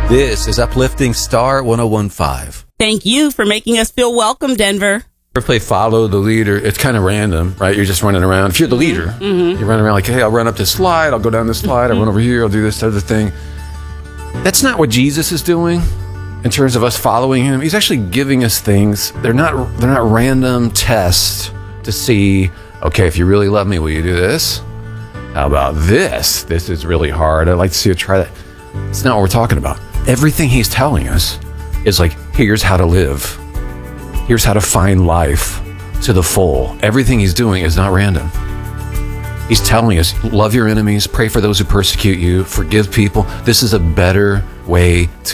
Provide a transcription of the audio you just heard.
This is Uplifting Star 1015. Thank you for making us feel welcome, Denver. Ever play follow the leader? It's kind of random, right? You're just running around. If you're the leader, you're running around like, hey, I'll run up this slide, I'll go down this slide, I'll run over here, I'll do this other thing. That's not what Jesus is doing in terms of us following him. He's actually giving us things. They're not random tests to see, okay, if you really love me, will you do this? How about this? This is really hard. I'd like to see you try that. It's not what we're talking about. Everything he's telling us is like, here's how to live. Here's how to find life to the full. Everything he's doing is not random. He's telling us, love your enemies, pray for those who persecute you, forgive people. This is a better way to